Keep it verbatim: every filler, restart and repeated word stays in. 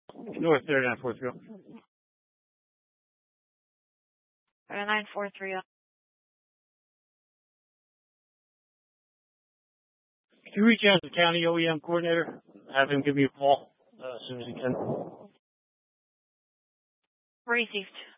North thirty-nine four three zero. thirty-nine four three zero. Can you reach out to the county O E M coordinator? Have him give me a call uh, as soon as he can. Received.